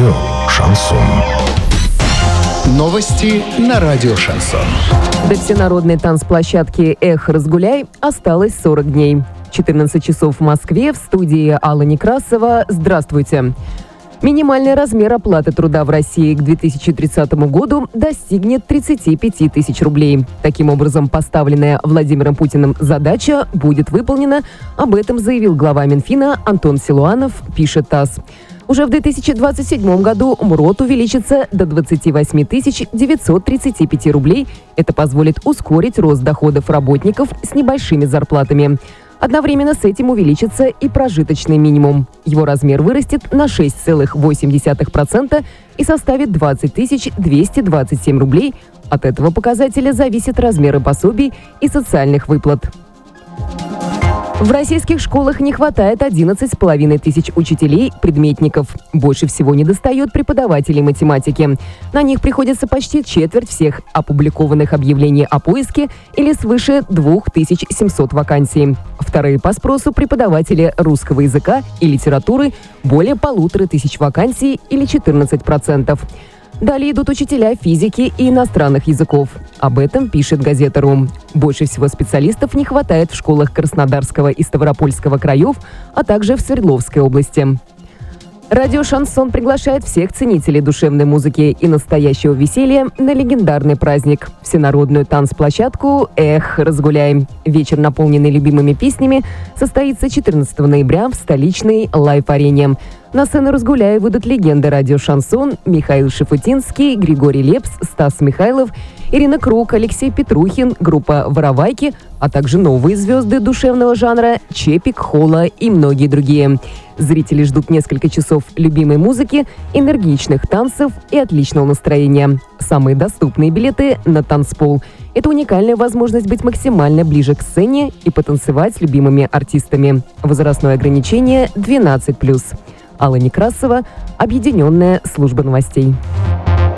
Радио «Шансон». Новости на радио «Шансон». До всенародной танцплощадки «Эх, разгуляй» осталось 40 дней. 14 часов в Москве, в студии Алла Некрасова. Здравствуйте. Минимальный размер оплаты труда в России к 2030 году достигнет 35 тысяч рублей. Таким образом, поставленная Владимиром Путиным задача будет выполнена. Об этом заявил глава Минфина Антон Силуанов, пишет ТАСС. Уже в 2027 году МРОТ увеличится до 28 935 рублей. Это позволит ускорить рост доходов работников с небольшими зарплатами. Одновременно с этим увеличится и прожиточный минимум. Его размер вырастет на 6,8% и составит 20 227 рублей. От этого показателя зависят размеры пособий и социальных выплат. В российских школах не хватает 11,5 тысяч учителей-предметников. Больше всего недостает преподавателей математики. На них приходится почти четверть всех опубликованных объявлений о поиске или свыше 2700 вакансий. Вторые по спросу преподаватели русского языка и литературы – более 1500 вакансий или 14%. Далее идут учителя физики и иностранных языков. Об этом пишет газета.ру. Больше всего специалистов не хватает в школах Краснодарского и Ставропольского краев, а также в Свердловской области. Радио «Шансон» приглашает всех ценителей душевной музыки и настоящего веселья на легендарный праздник – всенародную танцплощадку «Эх, разгуляй». Вечер, наполненный любимыми песнями, состоится 14 ноября в столичной лайв-арене. На сцену «Разгуляй» выйдут легенды радио «Шансон» Михаил Шафутинский, Григорий Лепс, Стас Михайлов, Ирина Круг, Алексей Петрухин, группа «Воровайки», а также новые звезды душевного жанра Чепик, Холла и многие другие. Зрители ждут несколько часов любимой музыки, энергичных танцев и отличного настроения. Самые доступные билеты на танцпол. Это уникальная возможность быть максимально ближе к сцене и потанцевать с любимыми артистами. Возрастное ограничение 12+. Алла Некрасова, Объединенная служба новостей.